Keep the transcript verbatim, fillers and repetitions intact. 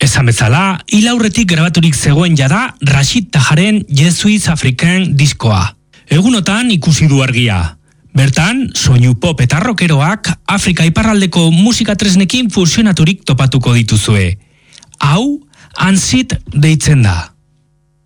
Esan bezala, hilaurretik grabaturik zegoen jada Rashid Tajaren Jesuits African diskoa. Egunotan ikusi du argia. Bertan, soinu pop eta rockeroak Afrika iparraldeko musika tresnekin fusionaturik topatuko dituzue. Hau, Ansit deitzen da.